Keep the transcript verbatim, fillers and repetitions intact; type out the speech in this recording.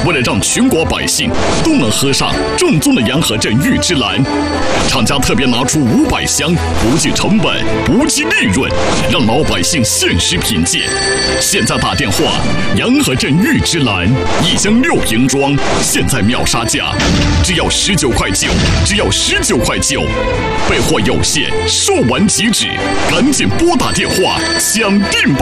为了让全国百姓都能喝上正宗的洋河镇玉芝兰，厂家特别拿出五百箱，不计成本，不计利润，让老百姓限时品鉴。现在打电话，洋河镇玉芝兰一箱六瓶装，现在秒杀价，只要十九块九，只要十九块九，备货有限，售完即止，赶紧拨打电话抢订吧。